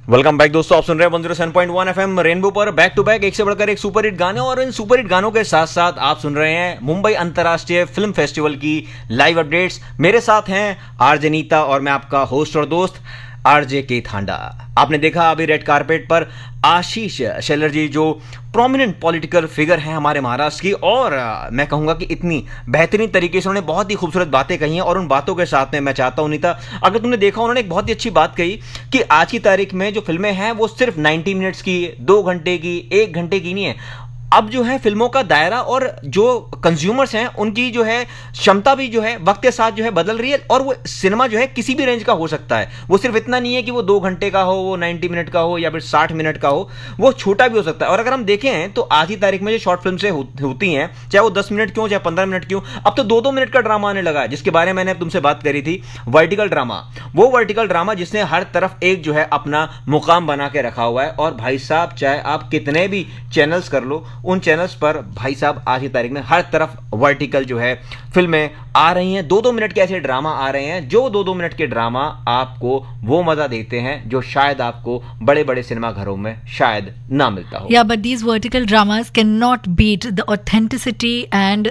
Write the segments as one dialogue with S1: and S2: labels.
S1: Welcome back दोस्तों, आप सुन रहे हैं 107.1 एफएम रेनबो पर बैक टू बैक एक से बढ़कर एक सुपर हिट गाने। और इन सुपर हिट गानों के साथ साथ आप सुन रहे हैं मुंबई अंतर्राष्ट्रीय फिल्म फेस्टिवल की लाइव अपडेट्स। मेरे साथ हैं आरजे नीता और मैं आपका होस्ट और दोस्त आरजे के थांडा। आपने देखा अभी रेड कारपेट पर आशीष शेलर जी जो प्रोमिनेंट पॉलिटिकल फिगर हैं हमारे महाराष्ट्र की, और मैं कहूंगा कि इतनी बेहतरीन तरीके से उन्होंने बहुत ही खूबसूरत बातें कही हैं। और उन बातों के साथ में मैं चाहता हूं नीता, अगर तुमने देखा उन्होंने एक बहुत ही अच्छी बात कही कि आज की तारीख में जो फिल्में हैं वो सिर्फ 90 मिनट्स की, 2 घंटे की, 1 घंटे की नहीं है। अब जो है फिल्मों का दायरा और जो कंज्यूमर्स हैं उनकी जो है क्षमता भी जो है वक्त के साथ जो है बदल रही है। और वो सिनेमा जो है किसी भी रेंज का हो सकता है। वो सिर्फ इतना नहीं है कि वो 2 घंटे का हो, वो 90 मिनट का हो या फिर 60 मिनट का हो, वो छोटा भी हो सकता है। और अगर हम देखें तो आज की तारीख में जो शॉर्ट फिल्म से होती हैं, चाहे वो 10 मिनट क्यों, चाहे 15 मिनट क्यों, अब तो 2-2 मिनट का ड्रामा आने लगा है, जिसके बारे में मैंने तुमसे बात करी थी, वर्टिकल ड्रामा। वो वर्टिकल ड्रामा जिसने हर तरफ एक जो है अपना मुकाम बना के रखा हुआ है। और भाई साहब, चाहे आप कितने भी चैनल्स कर लो, उन चैनल्स पर भाई साहब आज की तारीख में हर तरफ वर्टिकल जो है फिल्में आ रही हैं। 2-2 मिनट के ऐसे ड्रामा आ रहे हैं जो 2-2 मिनट के ड्रामा आपको वो मजा देते हैं जो शायद आपको बड़े बड़े सिनेमा घरों में शायद ना मिलता हो।
S2: Yeah, but these vertical dramas cannot beat the authenticity and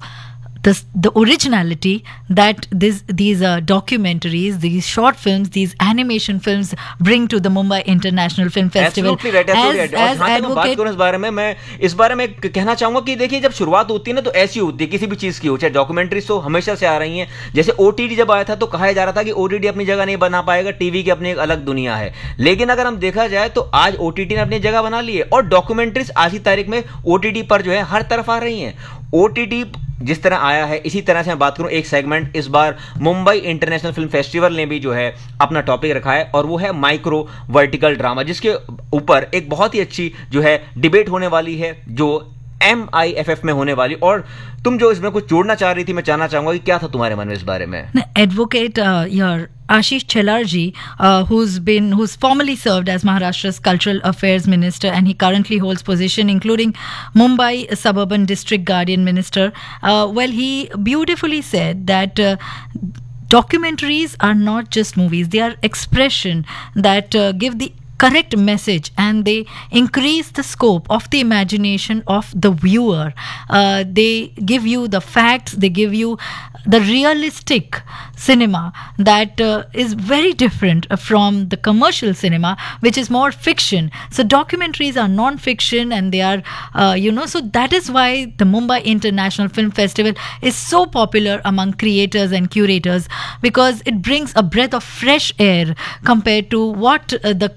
S2: the originality that these documentaries, these short films, these animation films bring to the Mumbai International Film Festival.
S1: Absolutely right, absolutely right. और जहाँ तक मैं बात करूँ इस बारे में कहना चाहूंगा कि देखिए, जब शुरुआत होती है ना तो ऐसी होती है किसी भी चीज की हो, चाहे डॉक्यूमेंट्रीज तो हमेशा से आ रही हैं। जैसे ओटीटी जब आया था तो कहा जा रहा था कि ओटीटी अपनी जगह नहीं बना पाएगा, टीवी की अपनी एक अलग दुनिया है। लेकिन अगर हम देखा जाए तो आज ओटीटी ने अपनी जगह बना ली है और डॉक्यूमेंट्रीज आज की तारीख में ओटीटी पर जो है हर तरफ आ रही हैं। ओटीटी जिस तरह आया है इसी तरह से मैं बात करूं, एक सेगमेंट इस बार मुंबई इंटरनेशनल फिल्म फेस्टिवल ने भी जो है अपना टॉपिक रखा है और वो है माइक्रो वर्टिकल ड्रामा, जिसके ऊपर एक बहुत ही अच्छी जो है डिबेट होने वाली है जो MIFF में होने वाली। और तुम जो इसमें कुछ जोड़ना चाह रही थी, मैं जानना चाहूंगा कि क्या था तुम्हारे मन में इस बारे में।
S2: Advocate your Ashish Chelarji, who's formerly served as Maharashtra's Cultural Affairs Minister, and he currently holds position including Mumbai Suburban District Guardian Minister. Well, he beautifully said that documentaries are not just movies; they are expression that give the correct message and they increase the scope of the imagination of the viewer. They give you the facts, they give you the realistic cinema that is very different from the commercial cinema, which is more fiction. So documentaries are non-fiction and they are so that is why the Mumbai International Film Festival is so popular among creators and curators, because it brings a breath of fresh air compared to what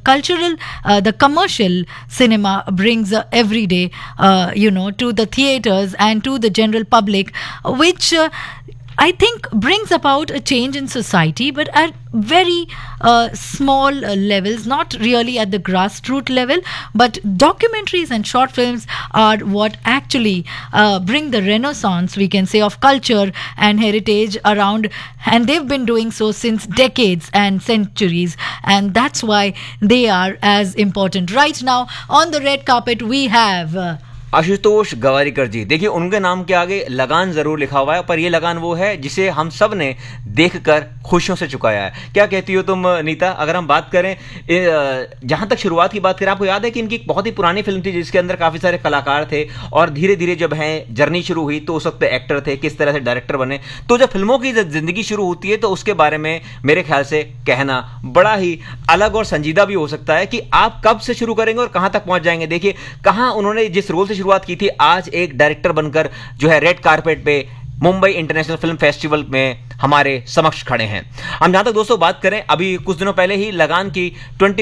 S2: the commercial cinema brings every day to the theaters and to the general public, which I think brings about a change in society, but at very small levels, not really at the grassroots level. But documentaries and short films are what actually bring the renaissance, we can say, of culture and heritage around, and they've been doing so since decades and centuries, and that's why they are as important. Right now on the red carpet we have
S1: Ashutosh Gowariker जी। देखिए, उनके नाम के आगे लगान जरूर लिखा हुआ है, पर यह लगान वो है जिसे हम सब ने देखकर खुशियों से चुकाया है। क्या कहती हो तुम नीता? अगर हम बात करें, जहां तक शुरुआत की बात करें, आपको याद है कि इनकी एक बहुत ही पुरानी फिल्म थी जिसके अंदर काफी सारे कलाकार थे और धीरे धीरे जब है जर्नी शुरू हुई तो उस वक्त एक्टर थे, किस तरह से डायरेक्टर बने। तो जब फिल्मों की जिंदगी शुरू होती है तो उसके बारे में मेरे ख्याल से कहना बड़ा ही अलग और संजीदा भी हो सकता है कि आप कब से शुरू करेंगे और कहां तक पहुंच जाएंगे। देखिए, कहां उन्होंने जिस रोल से शुरुआत की थी, आज एक डायरेक्टर बनकर जो है रेड कारपेट पे मुंबई इंटरनेशनल फिल्म फेस्टिवल में हमारे समक्ष खड़े हैं। हम जहां तक दोस्तों बात करें, अभी कुछ दिनों पहले ही लगान की